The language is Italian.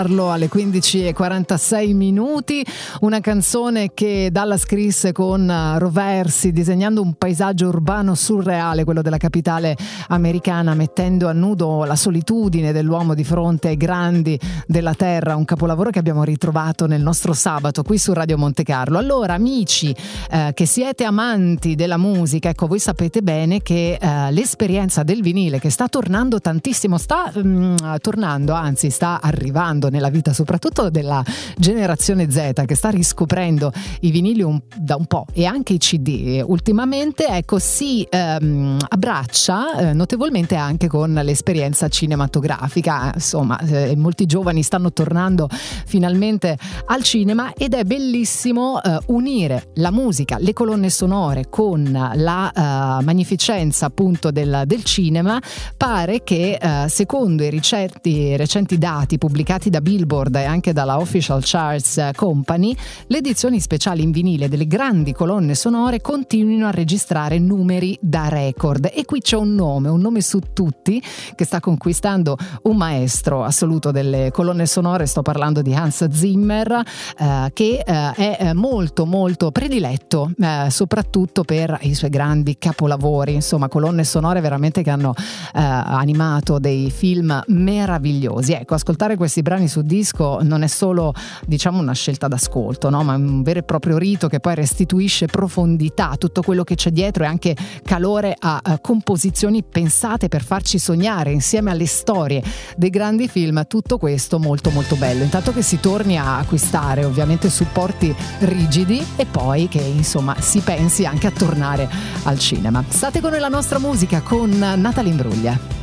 alle 15:46 minuti, una canzone che Dallas scrisse con Roversi, disegnando un paesaggio urbano surreale, quello della capitale americana, mettendo a nudo la solitudine dell'uomo di fronte ai grandi della terra, un capolavoro che abbiamo ritrovato nel nostro sabato qui su Radio Monte Carlo. Allora, amici che siete amanti della musica, ecco, voi sapete bene che l'esperienza del vinile, che sta tornando tantissimo, sta arrivando nella vita soprattutto della generazione Z, che sta riscoprendo i vinili da un po', e anche i CD ultimamente, ecco, si abbraccia notevolmente anche con l'esperienza cinematografica. Insomma, molti giovani stanno tornando finalmente al cinema, ed è bellissimo unire la musica, le colonne sonore con la magnificenza appunto del cinema. Pare che secondo i recenti dati pubblicati da Billboard e anche dalla Official Charts Company, le edizioni speciali in vinile delle grandi colonne sonore continuino a registrare numeri da record. E qui c'è un nome su tutti, che sta conquistando un maestro assoluto delle colonne sonore. Sto parlando di Hans Zimmer, che è molto molto prediletto soprattutto per i suoi grandi capolavori, insomma colonne sonore veramente che hanno animato dei film meravigliosi. Ecco, ascoltare questi brani su disco non è solo, diciamo, una scelta d'ascolto, no? Ma è un vero e proprio rito che poi restituisce profondità, tutto quello che c'è dietro, e anche calore a composizioni pensate per farci sognare insieme alle storie dei grandi film. Tutto questo molto molto bello, intanto che si torni a acquistare ovviamente supporti rigidi, e poi che insomma si pensi anche a tornare al cinema. State con la nostra musica con Natalie Imbruglia.